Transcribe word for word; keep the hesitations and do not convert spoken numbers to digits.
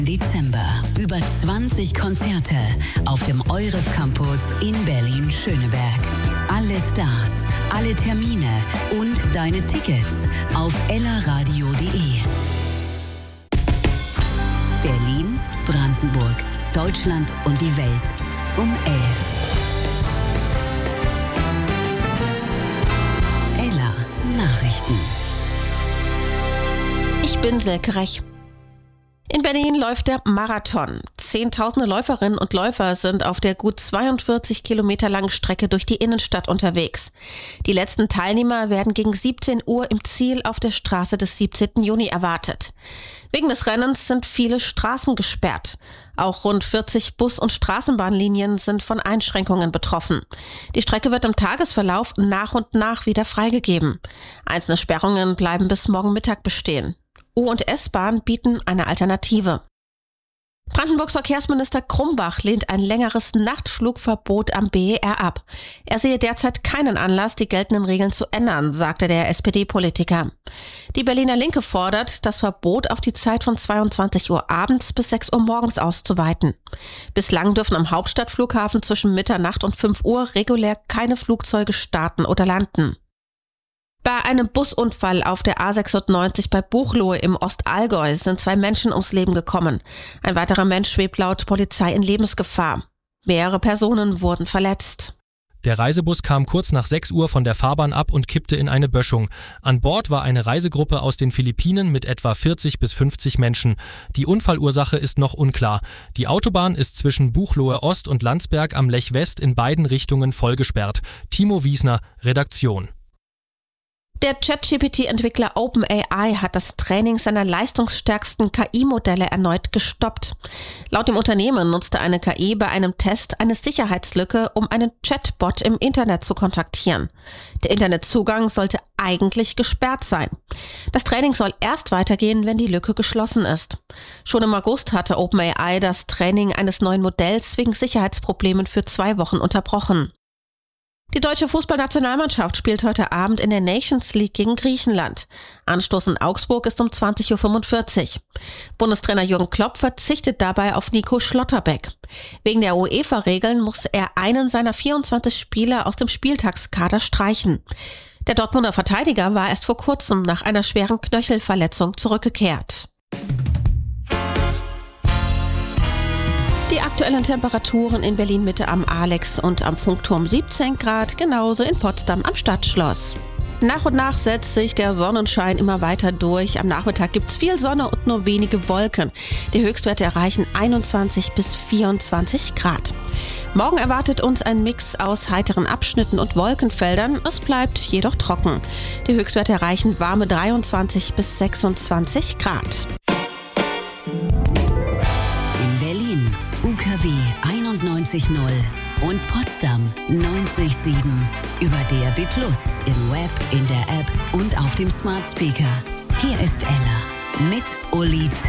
Dezember. Über zwanzig Konzerte auf dem Euref Campus in Berlin-Schöneberg. Alle Stars, alle Termine und deine Tickets auf ellaradio punkt de. Berlin, Brandenburg, Deutschland und die Welt um elf. Ella Nachrichten. Ich bin Silke Rech. In Berlin läuft der Marathon. Zehntausende Läuferinnen und Läufer sind auf der gut zweiundvierzig Kilometer langen Strecke durch die Innenstadt unterwegs. Die letzten Teilnehmer werden gegen siebzehn Uhr im Ziel auf der Straße des siebzehnten Juni erwartet. Wegen des Rennens sind viele Straßen gesperrt. Auch rund vierzig Bus- und Straßenbahnlinien sind von Einschränkungen betroffen. Die Strecke wird im Tagesverlauf nach und nach wieder freigegeben. Einzelne Sperrungen bleiben bis morgen Mittag bestehen. U- und S-Bahn bieten eine Alternative. Brandenburgs Verkehrsminister Krumbach lehnt ein längeres Nachtflugverbot am B E R ab. Er sehe derzeit keinen Anlass, die geltenden Regeln zu ändern, sagte der S P D-Politiker. Die Berliner Linke fordert, das Verbot auf die Zeit von zweiundzwanzig Uhr abends bis sechs Uhr morgens auszuweiten. Bislang dürfen am Hauptstadtflughafen zwischen Mitternacht und fünf Uhr regulär keine Flugzeuge starten oder landen. Bei einem Busunfall auf der A sechsundneunzig bei Buchloe im Ostallgäu sind zwei Menschen ums Leben gekommen. Ein weiterer Mensch schwebt laut Polizei in Lebensgefahr. Mehrere Personen wurden verletzt. Der Reisebus kam kurz nach sechs Uhr von der Fahrbahn ab und kippte in eine Böschung. An Bord war eine Reisegruppe aus den Philippinen mit etwa vierzig bis fünfzig Menschen. Die Unfallursache ist noch unklar. Die Autobahn ist zwischen Buchloe Ost und Landsberg am Lech West in beiden Richtungen vollgesperrt. Timo Wiesner, Redaktion. Der ChatGPT-Entwickler OpenAI hat das Training seiner leistungsstärksten K I-Modelle erneut gestoppt. Laut dem Unternehmen nutzte eine K I bei einem Test eine Sicherheitslücke, um einen Chatbot im Internet zu kontaktieren. Der Internetzugang sollte eigentlich gesperrt sein. Das Training soll erst weitergehen, wenn die Lücke geschlossen ist. Schon im August hatte OpenAI das Training eines neuen Modells wegen Sicherheitsproblemen für zwei Wochen unterbrochen. Die deutsche Fußballnationalmannschaft spielt heute Abend in der Nations League gegen Griechenland. Anstoß in Augsburg ist um zwanzig Uhr fünfundvierzig. Bundestrainer Jürgen Klopp verzichtet dabei auf Nico Schlotterbeck. Wegen der UEFA-Regeln muss er einen seiner vierundzwanzig Spieler aus dem Spieltagskader streichen. Der Dortmunder Verteidiger war erst vor kurzem nach einer schweren Knöchelverletzung zurückgekehrt. Die aktuellen Temperaturen in Berlin-Mitte am Alex und am Funkturm siebzehn Grad, genauso in Potsdam am Stadtschloss. Nach und nach setzt sich der Sonnenschein immer weiter durch. Am Nachmittag gibt's viel Sonne und nur wenige Wolken. Die Höchstwerte erreichen einundzwanzig bis vierundzwanzig Grad. Morgen erwartet uns ein Mix aus heiteren Abschnitten und Wolkenfeldern. Es bleibt jedoch trocken. Die Höchstwerte erreichen warme dreiundzwanzig bis sechsundzwanzig Grad. U K W einundneunzig Komma null und Potsdam neunzig Komma sieben. Über D A B plus, im Web, in der App und auf dem Smart Speaker. Hier ist Ella mit Uli Z.